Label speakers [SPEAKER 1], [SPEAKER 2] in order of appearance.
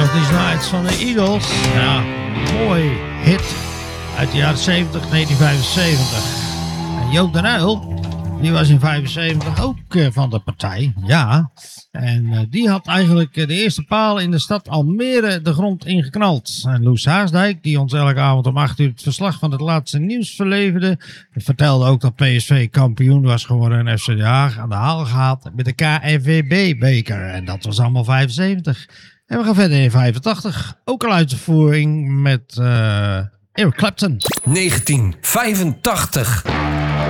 [SPEAKER 1] These Nights van de Eagles. Ja, mooi hit uit de jaren 70, 1975. En Joop den Uyl, die was in 75 ook van de partij. Ja, en die had eigenlijk de eerste paal in de stad Almere de grond ingeknald. En Loes Haasdijk, die ons elke avond om 8 uur het verslag van het laatste nieuws verleverde, vertelde ook dat PSV kampioen was geworden en FC Den Haag aan de haal gehad met de KNVB-beker. En dat was allemaal 75. En we gaan verder in 85. Ook al uit de voering met Eric Clapton.
[SPEAKER 2] 1985.